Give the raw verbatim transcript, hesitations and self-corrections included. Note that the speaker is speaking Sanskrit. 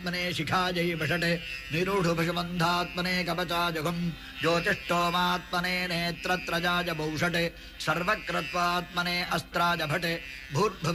ज्योतिष्टोमात्मने शिखायै भषटे निरूढुभषमन्धात्मने कवचाजघुम् ज्योतिष्टोमात्मने नेत्रत्रजाज भौषटे सर्वकृत्वात्मने अस्त्राज भटे भूर्भुव